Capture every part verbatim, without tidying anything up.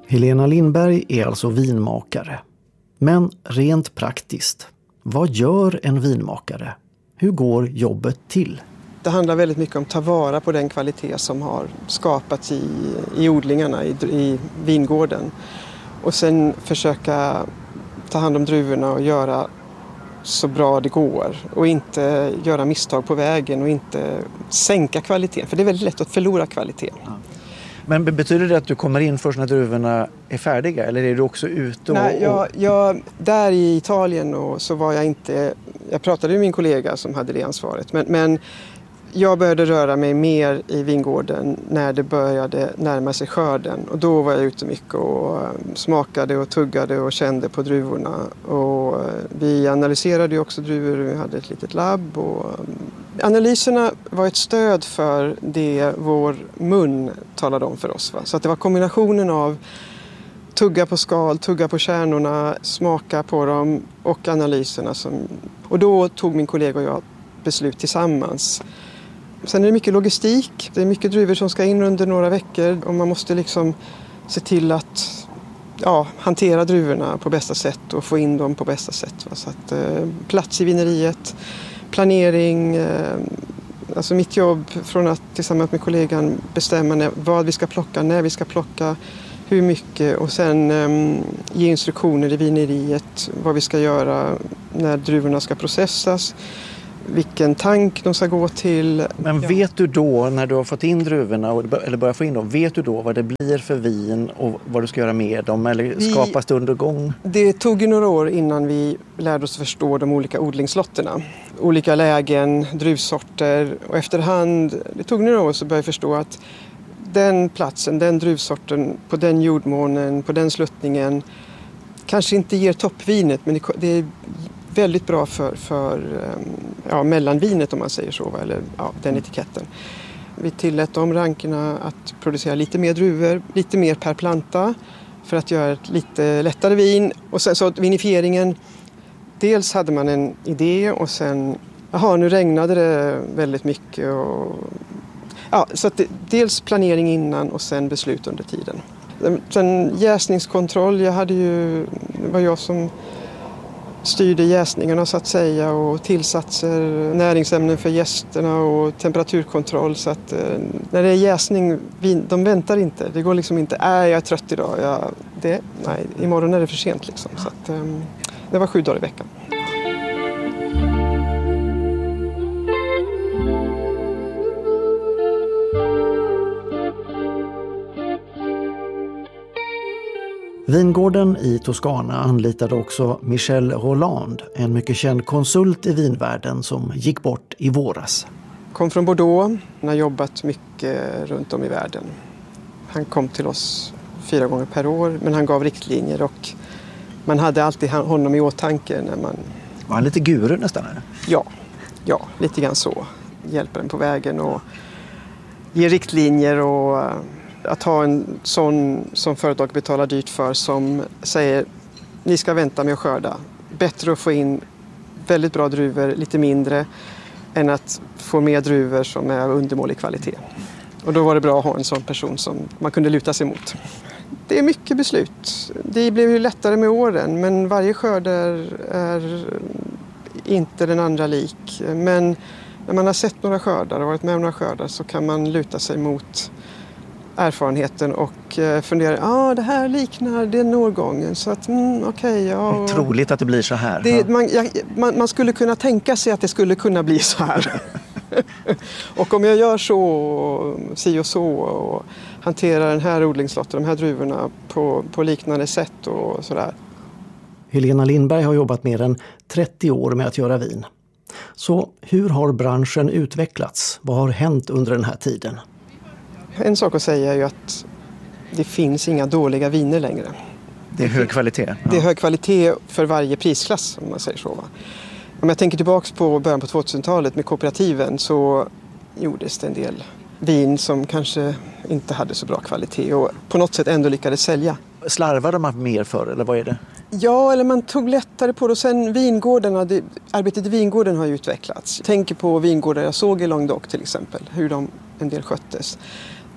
Helena Lindberg är alltså vinmakare. Men rent praktiskt, vad gör en vinmakare? Hur går jobbet till? Det handlar väldigt mycket om att ta vara på den kvalitet som har skapats i, i odlingarna, i, i vingården. Och sen försöka ta hand om druvorna och göra så bra det går. Och inte göra misstag på vägen och inte sänka kvaliteten. För det är väldigt lätt att förlora kvaliteten. Ja. Men betyder det att du kommer in först när druvorna är färdiga? Eller är du också ute? Och... Nej, jag, jag, där i Italien och så var jag inte... Jag pratade med min kollega som hade det ansvaret. Men, men jag började röra mig mer i vingården när det började närma sig skörden. Och då var jag ute mycket och smakade och tuggade och kände på druvorna. Och vi analyserade ju också druvor, vi hade ett litet labb. Och analyserna var ett stöd för det vår mun talade om för oss. Va? Så att det var kombinationen av tugga på skal, tugga på kärnorna, smaka på dem och analyserna. Som... Och då tog min kollega och jag beslut tillsammans. Sen är det mycket logistik. Det är mycket druvor som ska in under några veckor. Och man måste liksom se till att ja, hantera druvorna på bästa sätt och få in dem på bästa sätt. Va? Så att, eh, plats i vineriet, planering. Eh, alltså mitt jobb från att tillsammans med kollegan bestämma när, vad vi ska plocka, när vi ska plocka, hur mycket. Och sen eh, ge instruktioner i vineriet vad vi ska göra när druvorna ska processas. Vilken tank de ska gå till. Men vet du då när du har fått in druvorna eller börjar få in dem, vet du då vad det blir för vin och vad du ska göra med dem eller vi, skapas det under gång? Det tog ju några år innan vi lärde oss förstå de olika odlingslotterna. Olika lägen, druvsorter och efterhand, det tog några år så började jag förstå att den platsen, den druvsorten på den jordmånen, på den sluttningen kanske inte ger toppvinet men det är väldigt bra för, för ja, mellanvinet om man säger så, eller ja, den etiketten. Vi tillät de rankerna att producera lite mer druvor, lite mer per planta för att göra ett lite lättare vin. Och sen så vinifieringen, dels hade man en idé och sen, jaha nu regnade det väldigt mycket. Och, ja, så att det, dels planering innan och sen beslut under tiden. Sen jäsningskontroll, jag hade ju, det var jag som styrde jäsningarna så att säga och tillsatser, näringsämnen för gästerna och temperaturkontroll så att eh, när det är jäsning, vi, de väntar inte. Det går liksom inte, äh, jag är trött idag, jag, det, nej, imorgon är det för sent liksom. Så att, eh, det var sju dagar i veckan. Vingården i Toscana anlitade också Michel Rolland, en mycket känd konsult i vinvärlden som gick bort i våras. Kom från Bordeaux, han har jobbat mycket runt om i världen. Han kom till oss fyra gånger per år men han gav riktlinjer och man hade alltid honom i åtanke när man... Var han lite guru nästan? Eller? Ja, ja, lite grann så. Hjälper en på vägen och ger riktlinjer och... Att ha en sån som företag betalar dyrt för som säger ni ska vänta med att skörda. Bättre att få in väldigt bra druvor, lite mindre än att få mer druvor som är av undermålig kvalitet. Och då var det bra att ha en sån person som man kunde luta sig mot. Det är mycket beslut. Det blev ju lättare med åren men varje skörd är, är inte den andra lik. Men när man har sett några skördar och varit med om några skördar så kan man luta sig mot erfarenheten och fundera, ja ah, det här liknar den årgången så att mm, okej, okay, ja. Troligt att det blir så här. Det, man, jag, man, man skulle kunna tänka sig att det skulle kunna bli så här. Och om jag gör så, si och så och hanterar den här odlingslotten, de här druvorna på, på liknande sätt och sådär. Helena Lindberg har jobbat mer än trettio år med att göra vin. Så hur har branschen utvecklats? Vad har hänt under den här tiden? En sak att säga är ju att det finns inga dåliga viner längre. Det är hög kvalitet. Ja. Det är hög kvalitet för varje prisklass om man säger så. Va? Om jag tänker tillbaka på början på tvåtusentalet med kooperativen så gjordes det en del vin som kanske inte hade så bra kvalitet och på något sätt ändå lyckades sälja. Slarvade man mer för eller vad är det? Ja, eller man tog lättare på det och sen vingårdarna, det, arbetet i vingården har ju utvecklats. Jag tänker på vingårdar jag såg i Languedoc till exempel, hur de en del sköttes.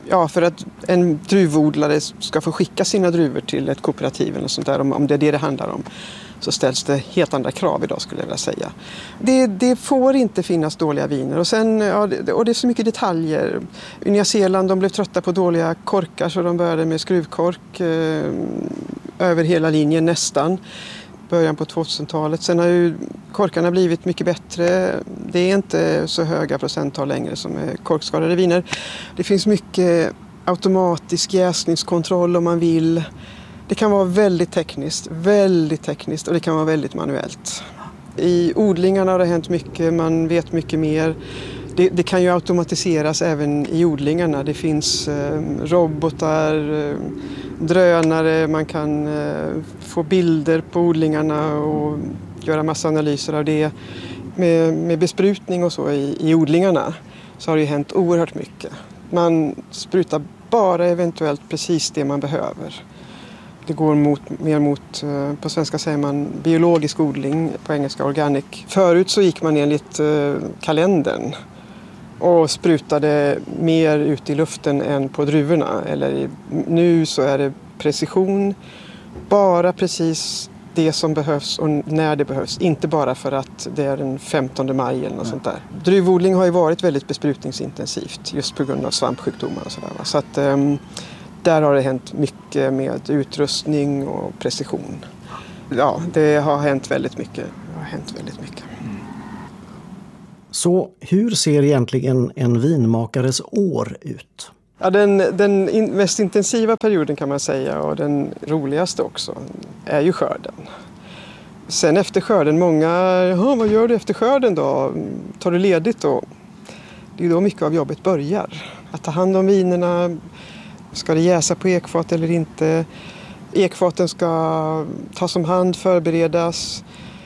Ja, för att en druvodlare ska få skicka sina druvor till ett kooperativ eller sånt där, om, om det är det det handlar om, så ställs det helt andra krav idag, skulle jag vilja säga. Det, det får inte finnas dåliga viner. Och, sen, ja, det, och det är så mycket detaljer. I Nya Zeeland de blev trötta på dåliga korkar, så de började med skruvkork eh, över hela linjen nästan. Början på tvåtusentalet. Sen har ju korkarna blivit mycket bättre. Det är inte så höga procenttal längre som är korkskadade viner. Det finns mycket automatisk jäsningskontroll om man vill. Det kan vara väldigt tekniskt, väldigt tekniskt och det kan vara väldigt manuellt. I odlingarna har det hänt mycket, man vet mycket mer. Det, det kan ju automatiseras även i odlingarna. Det finns eh, robotar, eh, drönare, man kan eh, få bilder på odlingarna och göra massa analyser av det. Med, med besprutning och så i, i odlingarna så har det ju hänt oerhört mycket. Man sprutar bara eventuellt precis det man behöver. Det går mot, mer mot, på svenska säger man biologisk odling, på engelska organic. Förut så gick man enligt eh, kalendern och sprutade mer ut i luften än på druvorna. Eller nu så är det precision, bara precis det som behövs och när det behövs. Inte bara för att det är den femtonde maj eller något sånt där. Druvodling har ju varit väldigt besprutningsintensivt just på grund av svampsjukdomar och sådär. Så att um, där har det hänt mycket med utrustning och precision. Ja, det har hänt väldigt mycket. Det har hänt väldigt mycket. Så hur ser egentligen en vinmakares år ut? Ja, den, den in, mest intensiva perioden kan man säga, och den roligaste också, är ju skörden. Sen efter skörden, många, ja, vad gör du efter skörden då? Tar du ledigt då? Det är då mycket av jobbet börjar. Att ta hand om vinerna, ska det jäsa på ekfat eller inte? Ekfaten ska tas om hand, förberedas,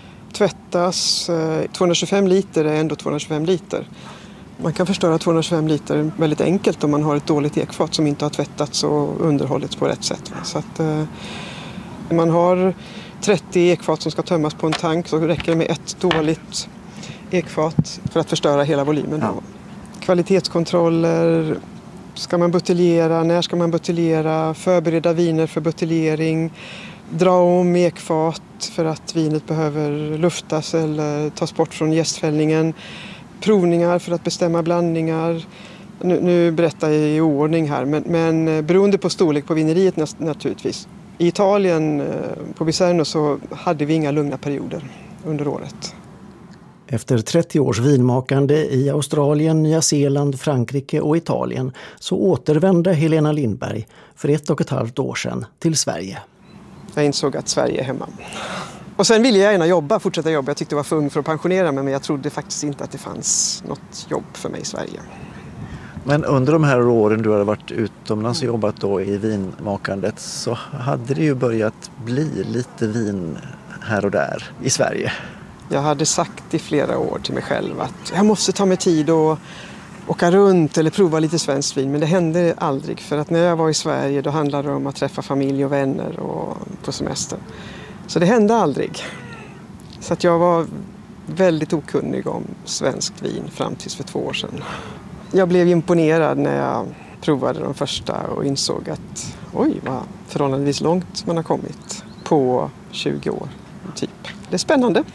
tvättas. tvåhundratjugofem liter är ändå tvåhundratjugofem liter. Man kan förstöra tvåhundratjugofem liter väldigt enkelt om man har ett dåligt ekfat som inte har tvättats och underhållits på rätt sätt. Så att eh, man har trettio ekfat som ska tömmas på en tank, så räcker det med ett dåligt ekfat för att förstöra hela volymen. Ja. Kvalitetskontroller, ska man buteljera, när ska man buteljera, förbereda viner för buteljering, dra om ekfat för att vinet behöver luftas eller tas bort från jästfällningen. Provningar för att bestämma blandningar. Nu, nu berättar jag i oordning här, men, men beroende på storlek på vineriet naturligtvis. I Italien, på Biserno, så hade vi inga lugna perioder under året. Efter trettio års vinmakande i Australien, Nya Zeeland, Frankrike och Italien så återvände Helena Lindberg för ett och ett halvt år sedan till Sverige. Jag insåg att Sverige är hemma. Och sen ville jag gärna jobba, fortsätta jobba. Jag tyckte jag var för ung för att pensionera mig, men jag trodde faktiskt inte att det fanns något jobb för mig i Sverige. Men under de här åren du hade varit utomlands och jobbat då i vinmakandet, så hade det ju börjat bli lite vin här och där i Sverige. Jag hade sagt i flera år till mig själv att jag måste ta mig tid och åka runt eller prova lite svenskt vin, men det hände aldrig. För att när jag var i Sverige då handlade det om att träffa familj och vänner och på semester. Så det hände aldrig. Så att jag var väldigt okunnig om svenskt vin fram tills för två år sedan. Jag blev imponerad när jag provade de första och insåg att oj, vad förhållandevis långt man har kommit på tjugo år. Typ. Det är spännande.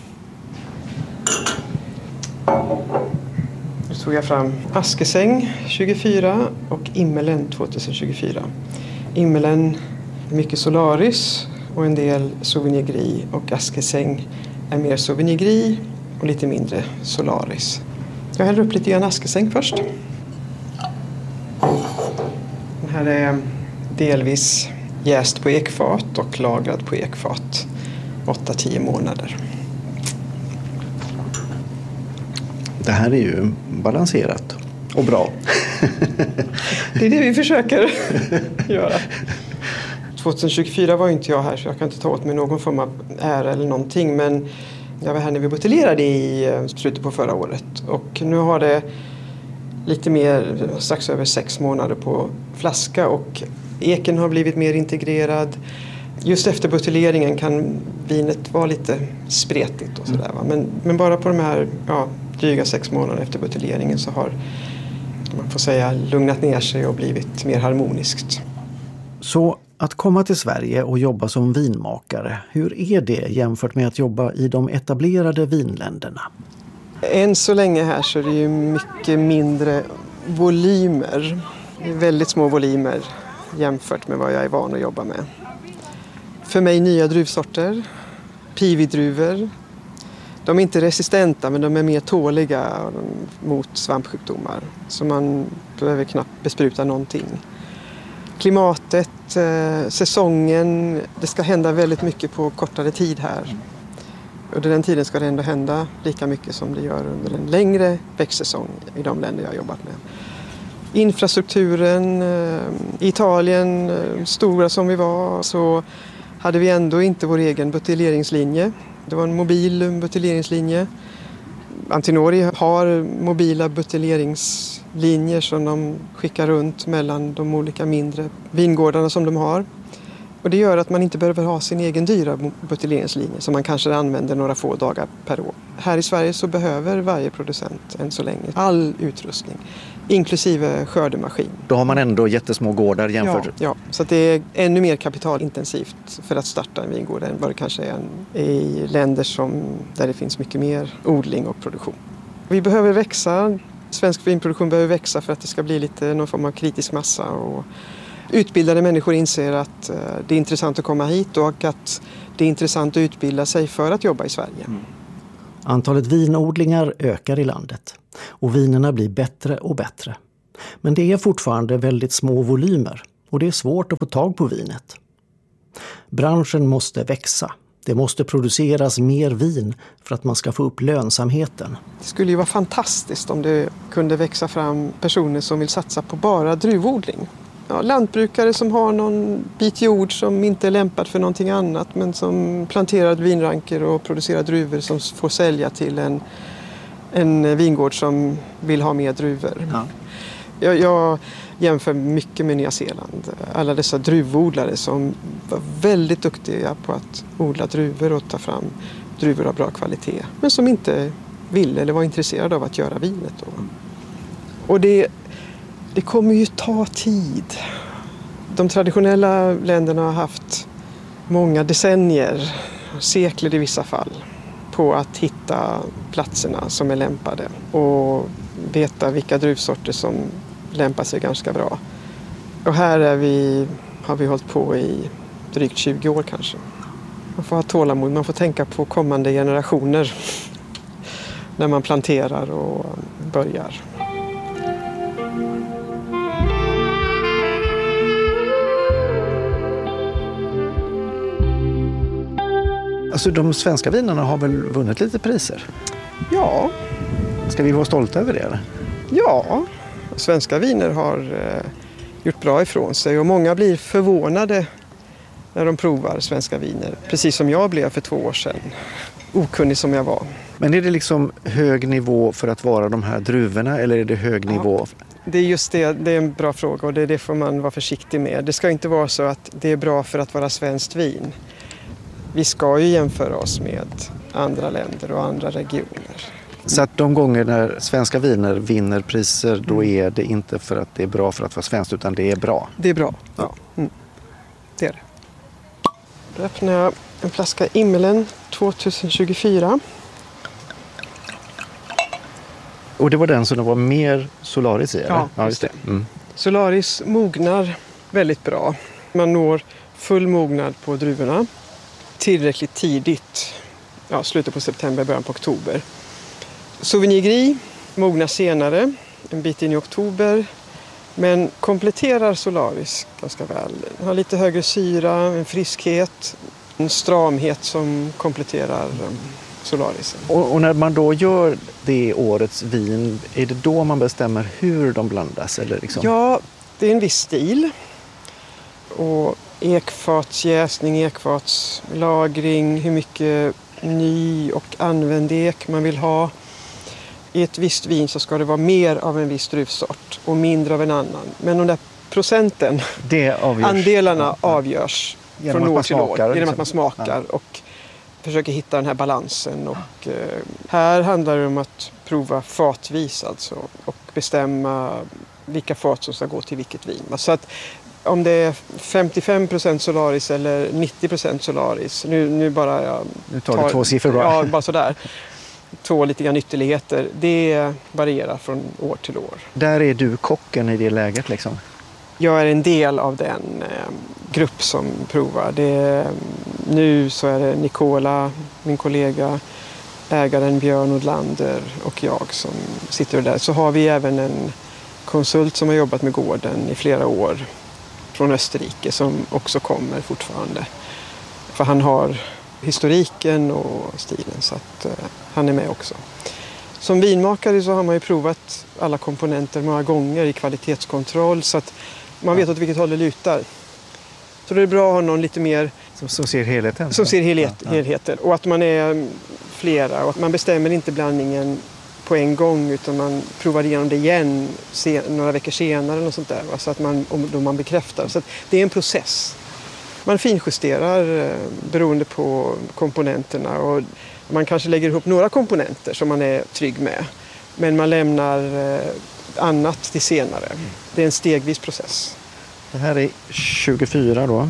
Nu tog jag fram Askesäng tjugofyra och Immelen tjugohundratjugofyra. Immelen är mycket Solaris och en del Sauvignon Gris, och Askesäng är mer Sauvignon Gris och lite mindre Solaris. Jag häller upp lite grann Askesäng först. Den här är delvis jäst på ekfat och lagrad på ekfat åtta till tio månader. Det här är ju balanserat och bra. Det är det vi försöker göra. tjugohundratjugofyra var inte jag här, så jag kan inte ta åt mig någon form av ära eller någonting. Men jag var här när vi buteljerade i slutet på förra året. Och nu har det lite mer, strax över sex månader på flaska. Och eken har blivit mer integrerad. Just efter buteljeringen kan vinet vara lite spretigt och sådär. Va? Men, men bara på de här ja, dryga sex månader efter buteljeringen så har man får säga, lugnat ner sig och blivit mer harmoniskt. Så att komma till Sverige och jobba som vinmakare, hur är det jämfört med att jobba i de etablerade vinländerna? Än så länge här så är det ju mycket mindre volymer. Det är väldigt små volymer jämfört med vad jag är van att jobba med. För mig nya druvsorter, pividruvor. De är inte resistenta men de är mer tåliga mot svampsjukdomar. Så man behöver knappt bespruta någonting. Klimatet, eh, säsongen, det ska hända väldigt mycket på kortare tid här. Under den tiden ska det ändå hända lika mycket som det gör under en längre växtsäsong i de länder jag har jobbat med. Infrastrukturen, eh, Italien, eh, stora som vi var, så hade vi ändå inte vår egen buteljeringslinje. Det var en mobil buteljeringslinje. Antinori har mobila buteljeringslinjer som de skickar runt mellan de olika mindre vingårdarna som de har. Och det gör att man inte behöver ha sin egen dyra buteljeringslinje som man kanske använder några få dagar per år. Här i Sverige så behöver varje producent än så länge all utrustning, inklusive skördemaskin. Då har man ändå jättesmå gårdar jämfört. Ja, ja, så att det är ännu mer kapitalintensivt för att starta en vingård än vad det kanske är i länder som, där det finns mycket mer odling och produktion. Vi behöver växa, svensk vinproduktion behöver växa för att det ska bli lite någon form av kritisk massa, och utbildade människor inser att det är intressant att komma hit och att det är intressant att utbilda sig för att jobba i Sverige. Mm. Antalet vinodlingar ökar i landet och vinerna blir bättre och bättre. Men det är fortfarande väldigt små volymer och det är svårt att få tag på vinet. Branschen måste växa. Det måste produceras mer vin för att man ska få upp lönsamheten. Det skulle ju vara fantastiskt om det kunde växa fram personer som vill satsa på bara druvodling. Ja, lantbrukare som har någon bit jord som inte är lämpad för någonting annat men som planterar vinranker och producerar druvor som får sälja till en, en vingård som vill ha mer druvor. Ja. Jag, jag jämför mycket med Nya Zeeland. Alla dessa druvodlare som var väldigt duktiga på att odla druvor och ta fram druvor av bra kvalitet. Men som inte ville eller var intresserade av att göra vinet då. Och det Det kommer ju ta tid. De traditionella länderna har haft många decennier, sekler i vissa fall, på att hitta platserna som är lämpade och veta vilka druvsorter som lämpar sig ganska bra. Och här är vi, har vi hållit på i drygt tjugo år kanske. Man får ha tålamod, man får tänka på kommande generationer när man planterar och börjar. Alltså de svenska vinerna har väl vunnit lite priser? Ja. Ska vi vara stolta över det eller? Ja, svenska viner har eh, gjort bra ifrån sig och många blir förvånade när de provar svenska viner. Precis som jag blev för två år sedan, okunnig som jag var. Men är det liksom hög nivå för att vara de här druvorna eller är det hög ja, nivå? Det är just det, det är en bra fråga och det, det får man vara försiktig med. Det ska inte vara så att det är bra för att vara svenskt vin. Vi ska ju jämföra oss med andra länder och andra regioner. Så att de gånger när svenska viner vinner priser, då är det inte för att det är bra för att vara svenskt utan det är bra? Det är bra, ja. Mm. Det är det. Då öppnar jag en flaska Immelen tjugohundratjugofyra. Och det var den som det var mer Solaris i, eller? Ja, ja just det. Mm. Solaris mognar väldigt bra. Man når full mognad på druvorna tillräckligt tidigt. Ja, slutet på september, början på oktober. Sauvignon Gris mognar senare, en bit in i oktober. Men kompletterar Solaris ganska väl. Den har lite högre syra, en friskhet, en stramhet som kompletterar Solaris. Och, och när man då gör det årets vin, är det då man bestämmer hur de blandas? Eller liksom? Ja, det är en viss stil. Och ekfatsjäsning, ekfatslagring, hur mycket ny och använd ek man vill ha. I ett visst vin så ska det vara mer av en viss druvsort och mindre av en annan. Men de där procenten, det avgörs. Andelarna ja, ja. avgörs genom från år till år. Genom liksom. att man smakar ja. och försöker hitta den här balansen. Och, eh, här handlar det om att prova fatvis alltså. Och bestämma vilka fat som ska gå till vilket vin. Så att om det är femtiofem procent Solaris eller nittio procent Solaris, nu, nu bara jag nu tar, tar du två siffror bara. Ja, bara sådär. Två lite grann ytterligheter. Det varierar från år till år. Där är du kocken i det läget liksom? Jag är en del av den eh, grupp som provar. Det är, nu så är det Nicola, min kollega, ägaren Björn Odlander och jag som sitter där. Så har vi även en konsult som har jobbat med gården i flera år från Österrike som också kommer fortfarande. För han har historiken och stilen så att eh, han är med också. Som vinmakare så har man ju provat alla komponenter många gånger i kvalitetskontroll så att man vet åt vilket håll det lutar. Så det är bra att ha någon lite mer som, som ser helheten. Som ser helhet, ja, ja. helheten. Och att man är flera och att man bestämmer inte blandningen på en gång utan man provar igenom det igen se, några veckor senare eller sånt där. Va? Så att man, då man bekräftar. Så att det är en process. Man finjusterar eh, beroende på komponenterna och man kanske lägger ihop några komponenter som man är trygg med. Men man lämnar eh, annat till senare. Mm. Det är en stegvis process. Det här är tjugofyra då.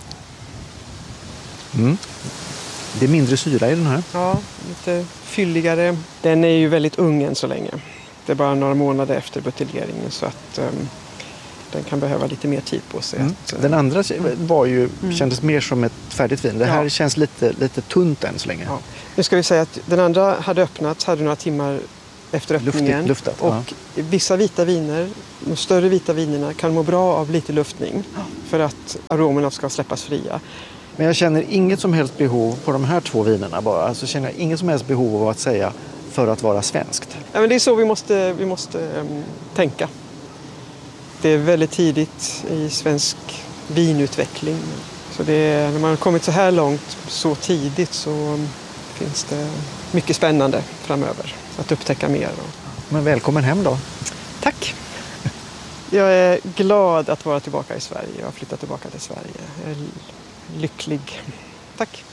Mm. Det är mindre syra i den här. Ja, lite fylligare. Den är ju väldigt ung än så länge. Det är bara några månader efter buteljeringen så att um, den kan behöva lite mer tid på sig. Mm. Att, den andra var ju, mm. kändes mer som ett färdigt vin. Det här ja. känns lite, lite tunt än så länge. Ja. Nu ska vi säga att den andra hade öppnats, hade några timmar efter öppningen. Luftigt, luftat, och ja. vissa vita viner, de större vita vinerna kan må bra av lite luftning för att aromerna ska släppas fria. Men jag känner inget som helst behov på de här två vinerna bara. Alltså känner jag inget som helst behov av att säga för att vara svenskt. Ja, men det är så vi måste, vi måste um, tänka. Det är väldigt tidigt i svensk vinutveckling. Så det är, när man har kommit så här långt så tidigt så um, finns det mycket spännande framöver. Att upptäcka mer. Men välkommen hem då. Tack. Jag är glad att vara tillbaka i Sverige. Jag har flyttat tillbaka till Sverige. Jag är lycklig. Tack.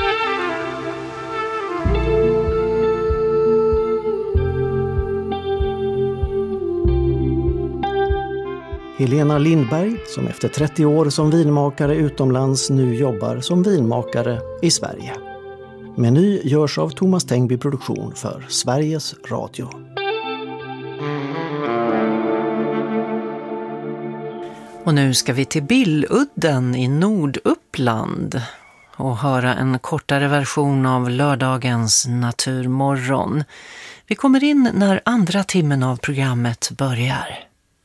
Helena Lindberg, som efter trettio år som vinmakare utomlands nu jobbar som vinmakare i Sverige. Meny görs av Thomas Tengby Produktion för Sveriges Radio. Och nu ska vi till Billudden i Norduppland och höra en kortare version av lördagens Naturmorgon. Vi kommer in när andra timmen av programmet börjar.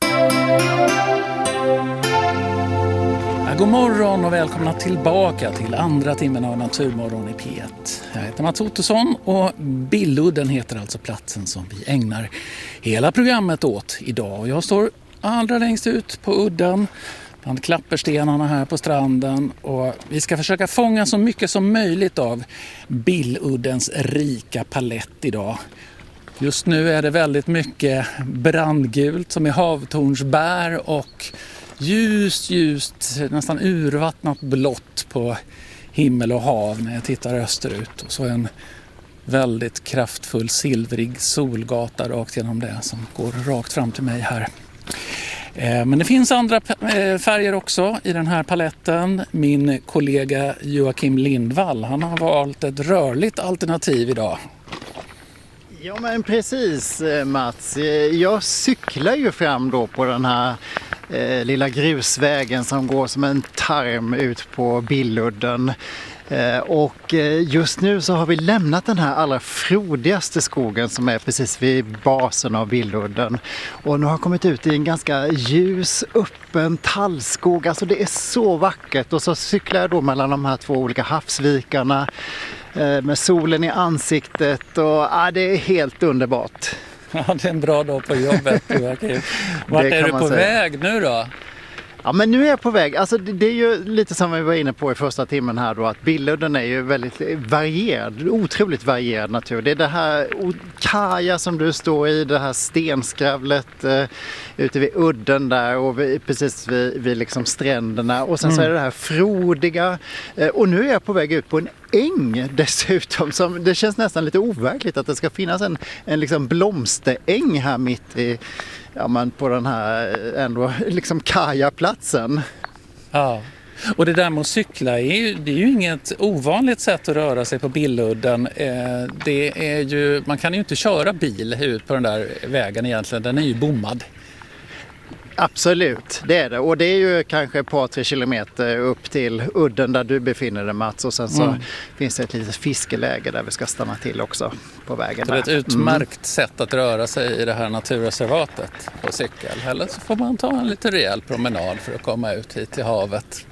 Ja, god morgon och välkomna tillbaka till andra timmen av Naturmorgon i P ett. Jag heter Mats Ottosson och Billudden heter alltså platsen som vi ägnar hela programmet åt idag. Och jag står allra längst ut på udden bland klapperstenarna här på stranden och vi ska försöka fånga så mycket som möjligt av Billuddens rika palett idag. Just nu är det väldigt mycket brandgult som är havtornsbär och ljust, ljust, nästan urvattnat blått på himmel och hav när jag tittar österut. Och så en väldigt kraftfull silvrig solgata rakt genom det som går rakt fram till mig här. Men det finns andra färger också i den här paletten. Min kollega Joakim Lindvall, han har valt ett rörligt alternativ idag. Ja men precis Mats, jag cyklar ju fram då på den här eh, lilla grusvägen som går som en tarm ut på Billudden. Eh, och just nu så har vi lämnat den här allra frodigaste skogen som är precis vid basen av Billudden. Och nu har jag kommit ut i en ganska ljus, öppen tallskog. Alltså det är så vackert och så cyklar jag då mellan de här två olika havsvikarna med solen i ansiktet och ja, det är helt underbart. Ja, det är en bra dag på jobbet. Vart är du på säga. väg nu då? Ja, men nu är jag på väg. Alltså det, det är ju lite som vi var inne på i första timmen här då, att Billudden är ju väldigt varierad, otroligt varierad natur. Det är det här kaja som du står i, det här stenskravlet eh, ute vid udden där och vi, precis vid, vid liksom stränderna. Och sen mm. så är det det här frodiga. Eh, och nu är jag på väg ut på en äng dessutom. Som, det känns nästan lite overkligt att det ska finnas en, en liksom blomsteräng här mitt i, ja, men på den här ändå liksom kajaplatsen. Ja, och det där med att cykla är ju, det är ju inget ovanligt sätt att röra sig på Billudden. Eh, det är ju, man kan ju inte köra bil ut på den där vägen egentligen, den är ju bommad. Absolut, det är det. Och det är ju kanske ett par, tre kilometer upp till udden där du befinner dig, Mats. Och sen så mm. finns det ett litet fiskeläge där vi ska stanna till också på vägen. Det är ett utmärkt mm. sätt att röra sig i det här naturreservatet på cykel. Eller så får man ta en lite rejäl promenad för att komma ut hit till havet.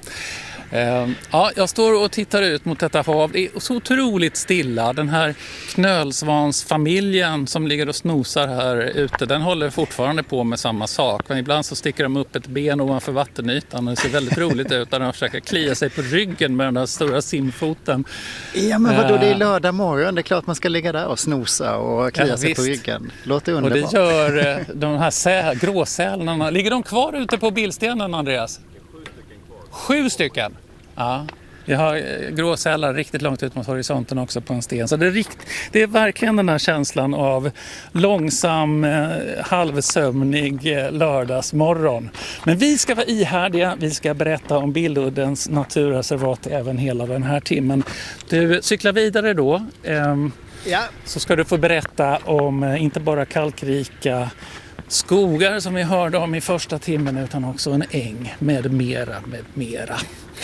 Ja, jag står och tittar ut mot detta hav. Det är så otroligt stilla. Den här knölsvansfamiljen som ligger och snosar här ute, den håller fortfarande på med samma sak. Men ibland så sticker de upp ett ben ovanför vattenytan och det ser väldigt roligt ut när de försöker klia sig på ryggen med den där stora simfoten. Ja, men vadå, det är lördag morgon. Det är klart man ska ligga där och snosa och klia ja, sig visst. På ryggen. Låter underbart. Och det gör de här sä- gråsälarna. Ligger de kvar ute på bildstenen, Andreas? Sju stycken? Ja, vi har gråsälar riktigt långt ut mot horisonten också på en sten. Så det är, rikt, det är verkligen den här känslan av långsam, eh, halvsömnig eh, lördagsmorgon. Men vi ska vara ihärdiga, vi ska berätta om Billuddens naturreservat även hela den här timmen. Du cyklar vidare då, eh, ja. Så ska du få berätta om eh, inte bara kalkrika skogar som vi hörde om i första timmen utan också en äng med mera, med mera.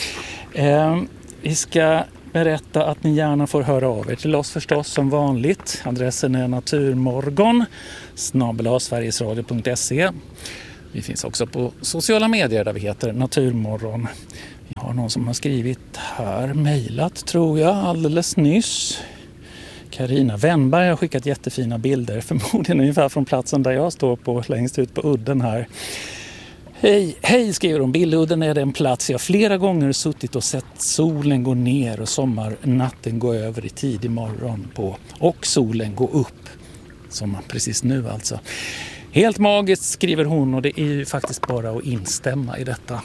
Eh, vi ska berätta att ni gärna får höra av er till oss förstås som vanligt. Adressen är naturmorgon snabel-a sverigesradio punkt se. Vi finns också på sociala medier där vi heter Naturmorgon. Vi har någon som har skrivit här, mejlat tror jag alldeles nyss. Carina Wennberg har skickat jättefina bilder, förmodligen ungefär från platsen där jag står på längst ut på udden här. Hej, hej skriver hon. Billudden är den plats jag flera gånger suttit och sett solen gå ner och sommarnatten gå över i tidig morgon på och solen gå upp. Som precis nu alltså. Helt magiskt skriver hon och det är ju faktiskt bara att instämma i detta.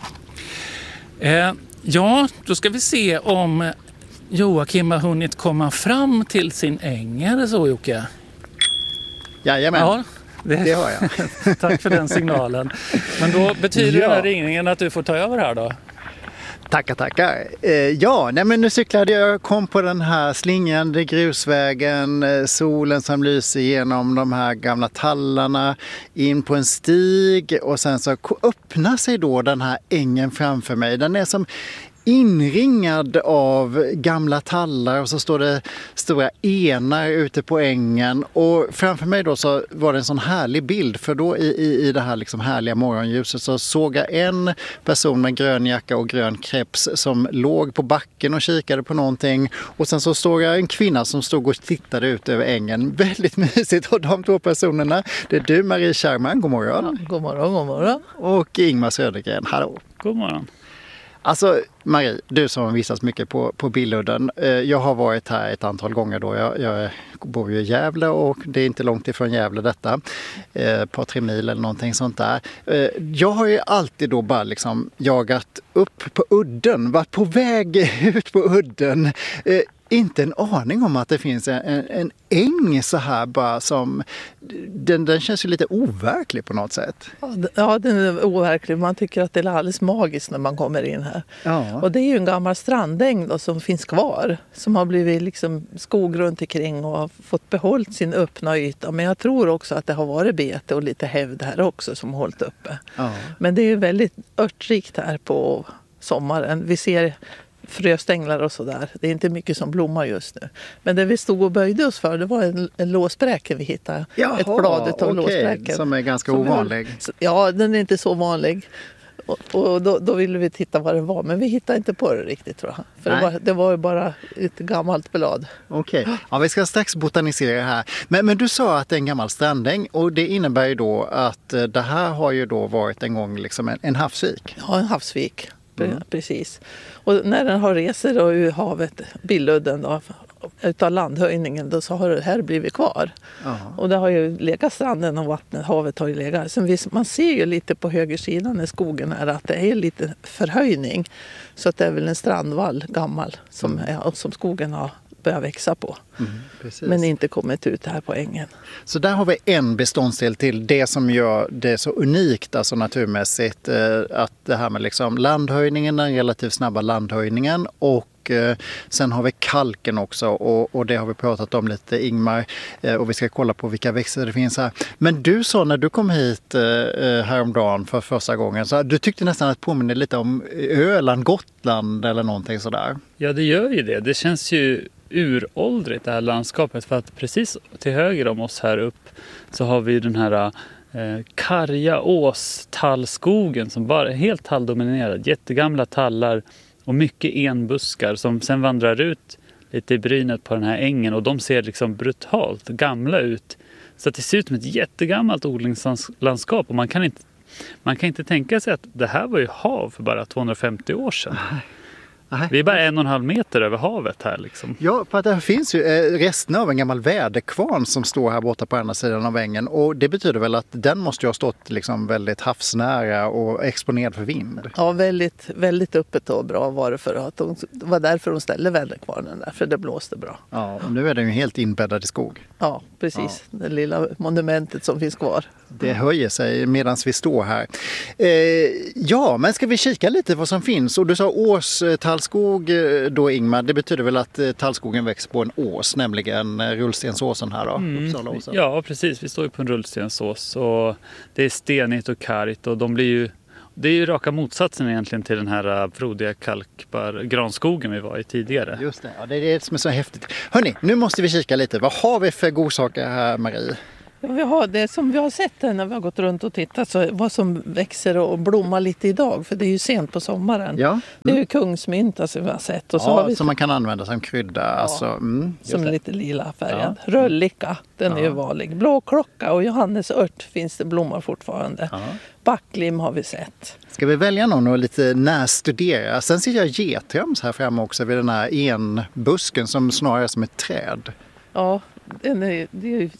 Eh, ja, då ska vi se om Joakim har hunnit komma fram till sin äng. Är det så, Jocke? Jajamän. Ja. Det, det har jag. Tack för den signalen. Men då betyder ja. Den här ringningen att du får ta över här då? Tackar, tackar. Eh, ja, nej, men nu cyklade jag, kom på den här slingande grusvägen, eh, solen som lyser igenom de här gamla tallarna, in på en stig och sen så öppnar sig då den här ängen framför mig. Den är som inringad av gamla tallar och så står det stora enar ute på ängen och framför mig då så var det en sån härlig bild för då i, i, i det här liksom härliga morgonljuset så såg jag en person med grön jacka och grön kreps som låg på backen och kikade på någonting och sen så såg jag en kvinna som stod och tittade ut över ängen. Väldigt mysigt och de två personerna, det är du Marie Kärman, god morgon. Ja, god morgon, god morgon. Och Ingmar Södergren, hallå. God morgon. Alltså Marie, du som har visats mycket på, på Billudden. Eh, jag har varit här ett antal gånger då. Jag, jag bor ju i Gävle och det är inte långt ifrån Gävle detta. Eh, ett par tre mil eller någonting sånt där. Eh, jag har ju alltid då bara liksom jagat upp på udden. Varit på väg ut på udden. Eh, inte en aning om att det finns en, en, en äng så här bara som, den, den känns ju lite overklig på något sätt. Ja, den är overklig. Man tycker att det är alldeles magiskt när man kommer in här. Ja. Och det är ju en gammal strandäng då, som finns kvar. Som har blivit liksom skog runt omkring och har fått behållit sin öppna yta. Men jag tror också att det har varit bete och lite hävd här också som har hållit uppe. Ja. Men det är ju väldigt örtrikt här på sommaren. Vi ser fröstänglar och sådär. Det är inte mycket som blommar just nu. Men det vi stod och böjde oss för, det var en, en låsbräke vi hittade. Jaha, ett blad av okay. låsbräken. Som är ganska som ovanlig. Är, ja, den är inte så vanlig. Och, och då, då ville vi titta vad det var, men vi hittade inte på det riktigt tror jag. För det var, det var ju bara ett gammalt blad. Okej, okay. Ja, vi ska strax botanisera här. Men, men du sa att det är en gammal strandäng och det innebär ju då att det här har ju då varit en gång liksom en, en havsvik. Ja, en havsvik. Mm. Precis. Och när den har reser då ur havet, Billudden då, utav landhöjningen, då så har det här blivit kvar. Aha. Och det har ju legat stranden och vattnet, havet har ju legat. Sen vi, man ser ju lite på högersidan när skogen är att det är lite förhöjning. Så att det är väl en strandvall gammal som, mm. är, som skogen har börjat växa på. Mm, men inte kommit ut här på ängen. Så där har vi en beståndsdel till det som gör det så unikt alltså naturmässigt. Eh, att det här med liksom landhöjningen, den relativt snabba landhöjningen och eh, sen har vi kalken också och, och det har vi pratat om lite Ingmar eh, och vi ska kolla på vilka växter det finns här. Men du sa när du kom hit eh, häromdagen för första gången så du tyckte nästan att det påminner lite om Öland, Gotland eller någonting sådär. Ja, det gör ju det. Det känns ju uråldrigt det här landskapet för att precis till höger om oss här upp så har vi den här eh, karga åstallskogen som bara är helt talldominerad. Jättegamla tallar och mycket enbuskar som sen vandrar ut lite i brynet på den här ängen och de ser liksom brutalt gamla ut. Så att det ser ut som ett jättegammalt odlingslandskap och man kan inte, man kan inte tänka sig att det här var ju hav för bara tvåhundrafemtio år sedan. Nej. Vi är bara en och en halv meter över havet här liksom. Ja, för att det finns ju resterna av en gammal väderkvarn som står här borta på andra sidan av ängen. Och det betyder väl att den måste ju ha stått liksom väldigt havsnära och exponerad för vind. Ja, väldigt, väldigt öppet och bra var det för att de, det var därför de ställde väderkvarnen där, för det blåste bra. Ja, och nu är den ju helt inbäddad i skog. Ja, precis. Ja. Det lilla monumentet som finns kvar. Det höjer sig medan vi står här. Eh, ja, men ska vi kika lite vad som finns? Och du sa åstallskog då Ingmar, det betyder väl att tallskogen växer på en ås, nämligen rullstensåsen här då? Mm. Ja, precis. Vi står ju på en rullstensås och det är stenigt och kargt och de blir ju, det är ju raka motsatsen egentligen till den här frodiga kalkbar granskogen vi var i tidigare. Just det, ja, det är det som är så häftigt. Hörrni, nu måste vi kika lite. Vad har vi för godsaker här, Marie? Ja, vi har det som vi har sett när vi har gått runt och tittat, så vad som växer och blommar lite idag, för det är ju sent på sommaren. Ja. Mm. Det är ju kungsmynta som vi har sett. Och så ja, har vi... som man kan använda som krydda. Ja, alltså, mm, som är lite lila färgad. Ja. Röllika, den ja. är ju vanlig. Blåklocka och johannesört finns det blommor fortfarande. Ja. Backlim har vi sett. Ska vi välja någon och lite närstudera? Sen ser jag getrams här framme också vid den här enbusken som snarare är som ett träd. Ja, den är, det är ju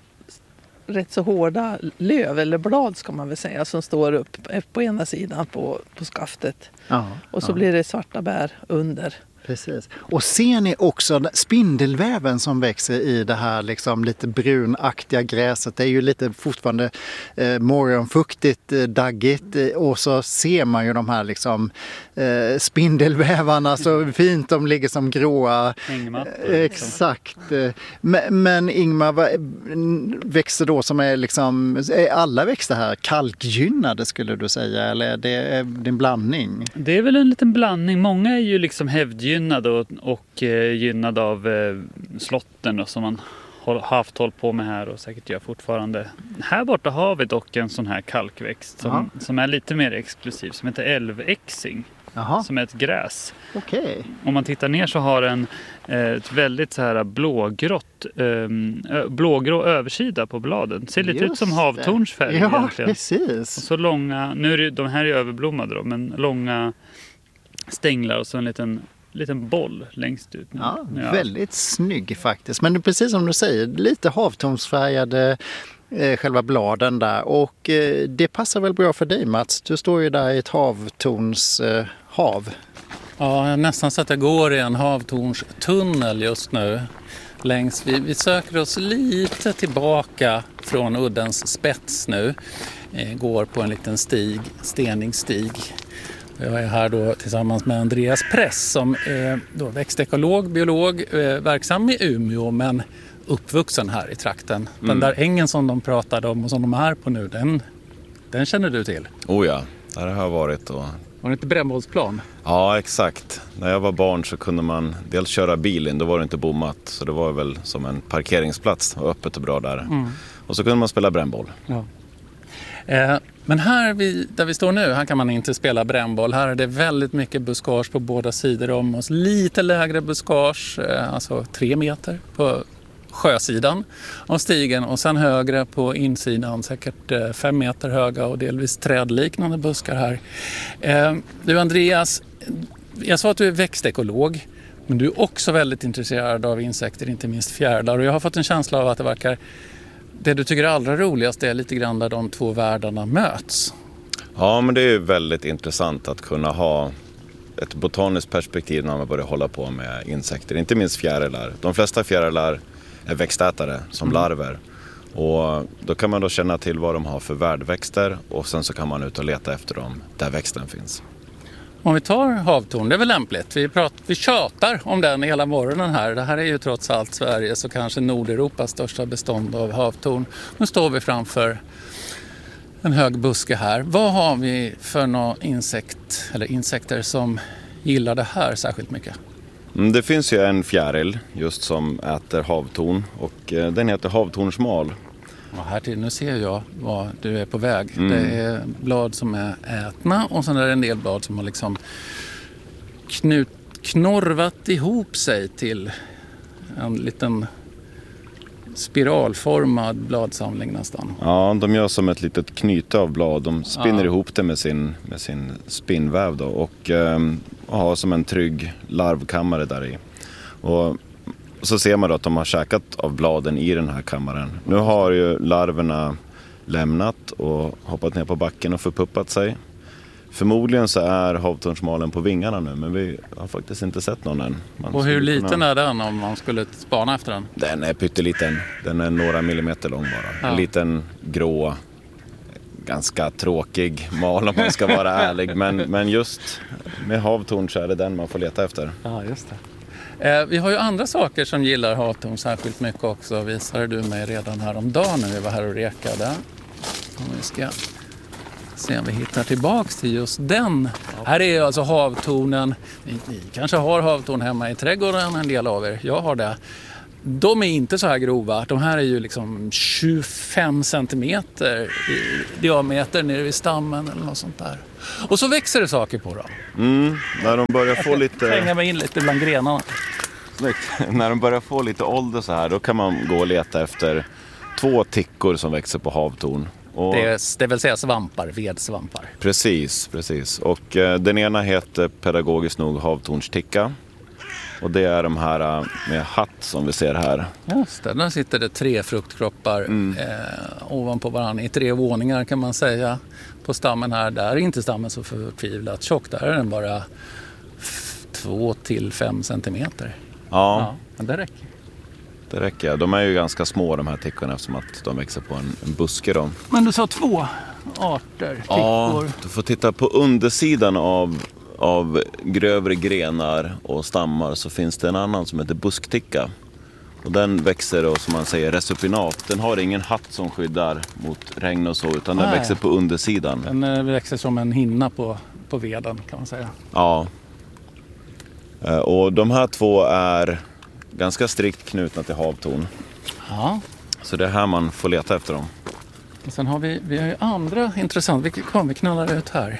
rätt så hårda löv eller blad ska man väl säga som står upp på ena sidan på, på skaftet. Ja, och så ja. blir det svarta bär under. Precis. Och ser ni också spindelväven som växer i det här liksom lite brunaktiga gräset. Det är ju lite fortfarande eh, morgonfuktigt, eh, daggigt eh, och så ser man ju de här liksom eh, spindelvävarna så fint de ligger som gråa. Hängmattor. Eh, exakt. Men, men Ingmar, vad växer då som är liksom, är alla växter här kalkgynnade skulle du säga, eller är det, är det en blandning? Det är väl en liten blandning. Många är ju liksom hävdgynnade och, och eh, gynnad av eh, slotten då, som man har haft håll på med här och säkert gör fortfarande. Här borta har vi dock en sån här kalkväxt som, som är lite mer exklusiv, som heter älväxing. Aha. Som är ett gräs. Okay. Om man tittar ner så har den eh, ett väldigt så här blågrått, eh, blågrå översida på bladen. Ser lite Just ut som havtornsfärg ja, egentligen. Precis. Och så långa, nu är det, de här är överblommade då, men långa stänglar och så en liten, liten boll längst ut. Ja, ja, väldigt snygg faktiskt. Men precis som du säger, lite havtornsfärgade eh, själva bladen där. Och eh, det passar väl bra för dig Mats. Du står ju där i ett havtorns eh, hav. Ja, nästan så att jag går i en havtornstunnel just nu. Längs, vi, vi söker oss lite tillbaka från uddens spets nu. Eh, går på en liten stig, steningsstig. Jag är här då tillsammans med Andreas Press som är då växtekolog, biolog, eh, verksam i Umeå men uppvuxen här i trakten. Mm. Den där ängen som de pratade om och som de är här på nu, den, den känner du till? Oh ja, där har jag varit. Och... Var det inte brännbollsplan? Ja, exakt. När jag var barn så kunde man dels köra bilen, då var det inte bommat. Så det var väl som en parkeringsplats och öppet och bra där. Mm. Och så kunde man spela brännboll. Ja. Eh, men här vi, där vi står nu, här kan man inte spela brännboll. Här är det väldigt mycket buskage på båda sidor om oss. Lite lägre buskage, eh, alltså tre meter på sjösidan av stigen och sen högre på insidan, säkert eh, fem meter höga och delvis trädliknande buskar här. Eh, du Andreas, jag sa att du är växtekolog, men du är också väldigt intresserad av insekter, inte minst fjärilar. Och jag har fått en känsla av att det verkar, det du tycker är allra roligast är lite grann där de två världarna möts. Ja, men det är väldigt intressant att kunna ha ett botaniskt perspektiv när man börjar hålla på med insekter, inte minst fjärilar. De flesta fjärilar är växtätare som mm. larver. Och då kan man då känna till vad de har för värdväxter och sen så kan man ut och leta efter dem där växten finns. Om vi tar havtorn, det är väl lämpligt. Vi, pratar, vi tjatar om den hela morgonen här. Det här är ju trots allt Sveriges och kanske Nordeuropas största bestånd av havtorn. Nu står vi framför en hög buske här. Vad har vi för några insekt, eller insekter som gillar det här särskilt mycket? Det finns ju en fjäril just som äter havtorn och den heter havtornsmal. Ja, här till, nu ser jag vad du är på väg. Mm. Det är blad som är ätna och sen är det en del blad som har liksom knut, knorvat ihop sig till en liten spiralformad bladsamling nästan. Ja, de gör som ett litet knyte av blad. De spinner ja. ihop det med sin, med sin spinnväv då, och, um, och har som en trygg larvkammare där i. Och så ser man då att de har käkat av bladen i den här kammaren. Nu har ju larverna lämnat och hoppat ner på backen och förpuppat sig. Förmodligen så är havtornsmalen på vingarna nu, men vi har faktiskt inte sett någon än. Man och hur liten kunna... är den om man skulle spana efter den? Den är pytteliten. Den är några millimeter lång bara. Ja. En liten grå, ganska tråkig mal om man ska vara ärlig. Men, men just med havtorn så är det den man får leta efter. Ja, just det. Eh, vi har ju andra saker som gillar havtorn särskilt mycket också. Visade du mig redan här om dagen när vi var här och rekade. Och vi ska se om vi hittar tillbaks till just den. Ja. Här är alltså havtornen. Ni, ni kanske har havtorn hemma i trädgården, en del av er. Jag har det. De är inte så här grova. De här är ju liksom tjugofem centimeter i diameter nere vid stammen eller något sånt där. Och så växer det saker på dem. Mm, när de börjar få lite... Tränga mig in lite bland grenarna. Snyggt. När de börjar få lite ålder så här, då kan man gå och leta efter två tickor som växer på havtorn. Och... Det, är, det vill säga svampar, vedsvampar. Precis, precis. Och eh, den ena heter pedagogiskt nog havtornsticka. Och det är de här med hatt som vi ser här. Just det, där sitter det tre fruktkroppar mm. eh, ovanpå varandra i tre våningar kan man säga. På stammen här, där är inte stammen så förtvivlat tjock. Där är den bara f- två till fem centimeter. Ja. ja. Men det räcker. Det räcker. De är ju ganska små de här tickorna eftersom att de växer på en, en buske då. Men du sa två arter tickor. Ja, du får titta på undersidan av... Av grövre grenar och stammar så finns det en annan som heter buskticka. Och den växer då, som man säger, resupinat. Den har ingen hatt som skyddar mot regn och så, utan den Nej. växer på undersidan. Den växer som en hinna på, på veden kan man säga. Ja. Och de här två är ganska strikt knutna till havtorn. Ja. Så det är här man får leta efter dem. Och sen har vi, vi har ju andra intressant. Vilket kom vi knallar ut här.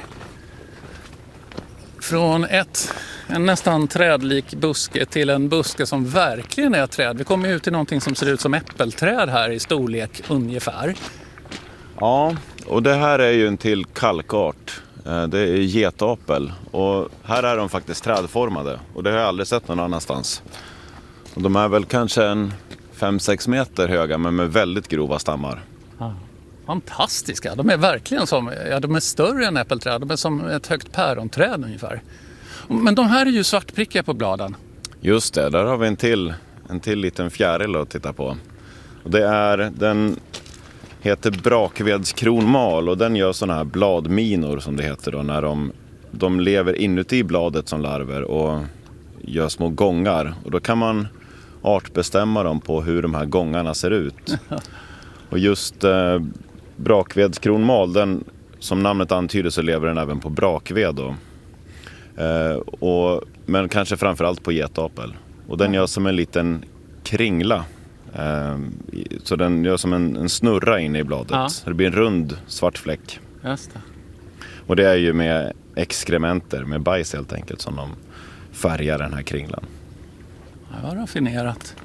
Från ett, en nästan trädlik buske till en buske som verkligen är träd. Vi kommer ut till någonting som ser ut som äppelträd här i storlek ungefär. Ja, och det här är ju en till kalkart. Det är getapel. Och här är de faktiskt trädformade. Och det har jag aldrig sett någon annanstans. Och de är väl kanske en fem sex meter höga men med väldigt grova stammar. Ah. Fantastiska. De är verkligen som, ja, de är större än äppelträd. De är som ett högt päronträd ungefär. Men de här är ju svartprickiga på bladen. Just det, där har vi en till, en till liten fjäril att titta på. Och det är, den heter brakvedskronmal och den gör sådana här bladminor som det heter då. När de, de lever inuti bladet som larver och gör små gångar. Och då kan man artbestämma dem på hur de här gångarna ser ut. Och just eh, brakvedskronmal, den, som namnet antyder så lever den även på brakved då. Eh, och, men kanske framförallt på getapel. Och den gör som en liten kringla Så den gör som en, en snurra inne i bladet. Ja. Det blir en rund svart fläck. Just det. Och det är ju med exkrementer, med bajs helt enkelt, som de färgar den här kringlan. Ja, vad raffinerat.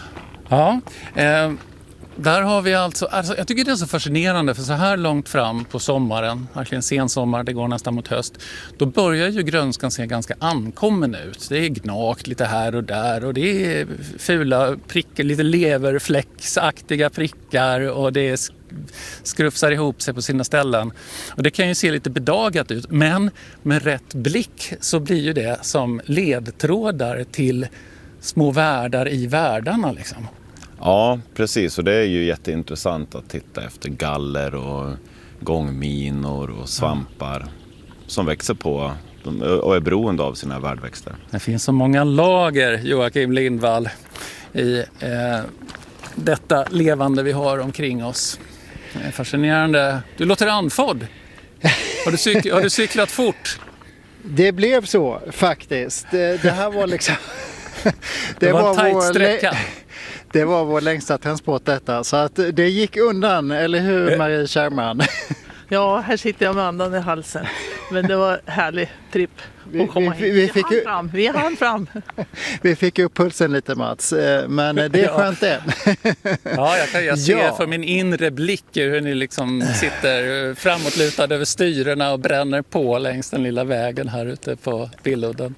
Ja, eh, där har vi alltså, alltså, jag tycker det är så fascinerande, för så här långt fram på sommaren, verkligen sen sommar, det går nästan mot höst, då börjar ju grönskan se ganska ankommen ut. Det är gnakt lite här och där och det är fula prickar, lite leverfläcksaktiga prickar och det är skrufsar ihop sig på sina ställen. Och det kan ju se lite bedagat ut, men med rätt blick så blir ju det som ledtrådar till små världar i världarna liksom. Ja, precis. Och det är ju jätteintressant att titta efter galler och gångminor och svampar ja. som växer på och är beroende av sina värdväxter. Det finns så många lager, Joakim Lindvall, i eh, detta levande vi har omkring oss. Det är fascinerande. Du låter andfådd. Har du, cyk- har du cyklat fort? Det blev så faktiskt. Det, det här var liksom... det, det var, var en tajt sträcka. Lä- det var vår längsta transport detta. Så att det gick undan, eller hur Marie Kärrman? Ja, här sitter jag med andan i halsen. Men det var härlig tripp att komma vi, vi, vi hit. fick Vi ju... hann fram. Vi hann fram. Vi fick upp pulsen lite, Mats. Men det är skönt det. Ja, jag kan jag se ja. för min inre blick hur ni liksom sitter framåtlutade över styrerna och bränner på längs den lilla vägen här ute på Billudden.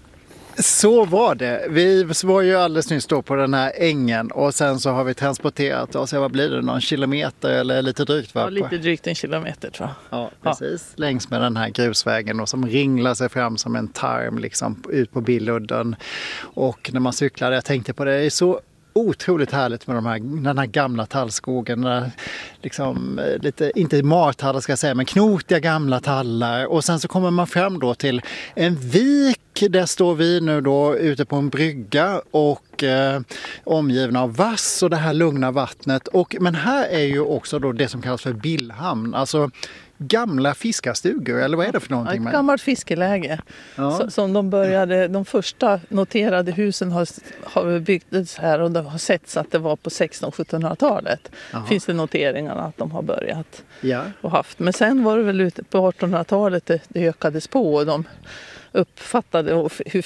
Så var det. Vi var ju alldeles nyss då på den här ängen och sen så har vi transporterat oss, vad blir det, någon kilometer eller lite drygt? Va? Ja, lite drygt en kilometer tror jag. Ja, precis. Ja. Längs med den här grusvägen och som ringlar sig fram som en tarm liksom ut på Billudden. Och när man cyklade, jag tänkte på det, det är så otroligt härligt med de här, den här gamla tallskogen. Där liksom, lite, inte martallar ska jag säga, men knotiga gamla tallar. Och sen så kommer man fram då till en vik. Där står vi nu då ute på en brygga och eh, omgivna av vass och det här lugna vattnet. Och, men här är ju också då det som kallas för Billhamn. Alltså gamla fiskarstugor, eller vad är det för någonting? Ja, ett gammalt fiskeläge. Ja. Så, som de började, de första noterade husen har, har byggts här och det har setts att det var på sextonhundra-sjuttonhundratalet. Aha. Finns det noteringarna att de har börjat ja. och haft. Men sen var det väl ute på artonhundratalet det, det ökades på och de uppfattade hur